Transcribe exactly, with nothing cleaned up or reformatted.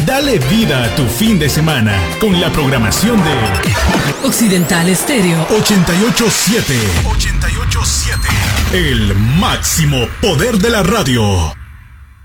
Dale vida a tu fin de semana con la programación de Occidental Estéreo ochenta y ocho siete. ochenta y ocho siete. El máximo poder de la radio.